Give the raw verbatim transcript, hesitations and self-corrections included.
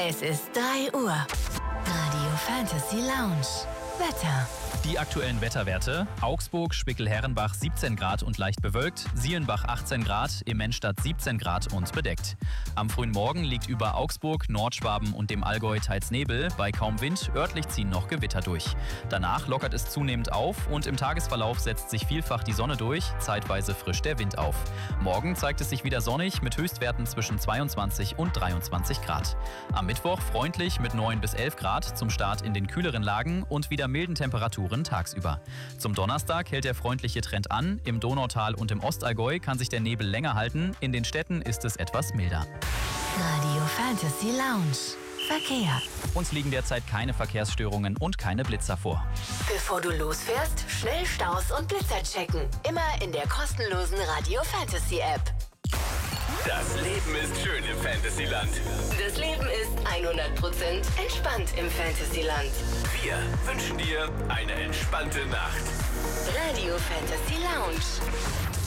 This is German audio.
Es ist drei Uhr. Radio Fantasy Lounge. Wetter. Die aktuellen Wetterwerte: Augsburg, Spickel-Herrenbach siebzehn Grad und leicht bewölkt, Sielenbach achtzehn Grad, Immenstadt siebzehn Grad und bedeckt. Am frühen Morgen liegt über Augsburg, Nordschwaben und dem Allgäu teils Nebel, bei kaum Wind, örtlich ziehen noch Gewitter durch. Danach lockert es zunehmend auf und im Tagesverlauf setzt sich vielfach die Sonne durch, zeitweise frischt der Wind auf. Morgen zeigt es sich wieder sonnig mit Höchstwerten zwischen zweiundzwanzig und dreiundzwanzig Grad. Am Mittwoch freundlich mit neun bis elf Grad zum Start in den kühleren Lagen und wieder milden Temperaturen tagsüber. Zum Donnerstag hält der freundliche Trend an. Im Donautal und im Ostallgäu kann sich der Nebel länger halten. In den Städten ist es etwas milder. Radio Fantasy Lounge. Verkehr. Uns liegen derzeit keine Verkehrsstörungen und keine Blitzer vor. Bevor du losfährst, schnell Staus und Blitzer checken. Immer in der kostenlosen Radio Fantasy App. Das Leben ist schön im Fantasyland. Das Leben ist hundert Prozent entspannt im Fantasyland. Wir wünschen dir eine entspannte Nacht. Radio Fantasy Lounge.